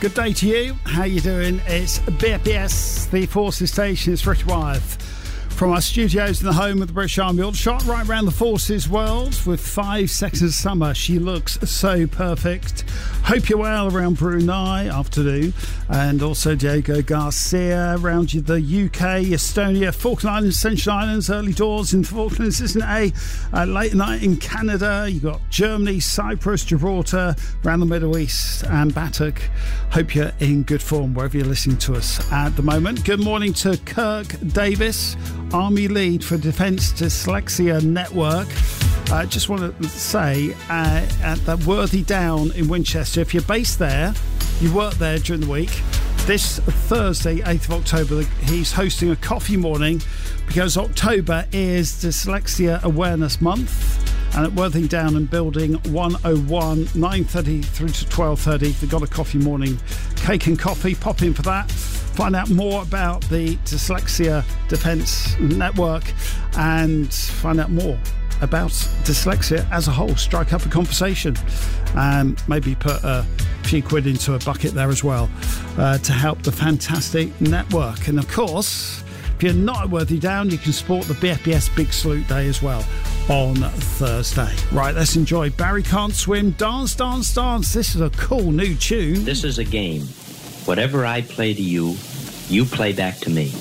Good day to you. How you doing? It's BFBS, the Forces Station. It's Richard Wyeth from our studios in the home of the British Army. All shot right around the Forces world with 5 seconds of summer. She looks so perfect. Hope you're well around Brunei afternoon, and also Diego Garcia around the UK, Estonia, Falkland Islands, Central Islands, early doors in the Falklands, isn't it? Late night in Canada. You've got Germany, Cyprus, Gibraltar, around the Middle East, and Batuk. Hope you're in good form wherever you're listening to us at the moment. Good morning to Kirk Davis, Army Lead for Defence Dyslexia Network. I just want to say at the Worthy Down in Winchester, if you're based there, you work there during the week, this Thursday, 8th of October, he's hosting a coffee morning because October is Dyslexia Awareness Month. And at Worthing Down and Building 101, 9:30 through to 12:30, they've got a coffee morning, cake and coffee. Pop in for that. Find out more about the Dyslexia Defence Network and find out more about dyslexia as a whole. Strike up a conversation and maybe put a few quid into a bucket there as well to help the fantastic network. And of course, if you're not at Worthy Down, you can support the BFBS Big Salute Day as well on Thursday. Right, let's enjoy Barry Can't Swim, Dance, Dance, Dance. This is a cool new tune. This is a game. Whatever I play to you, you play back to me.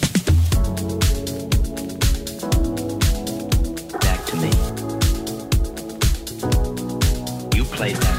Back to me. You play back.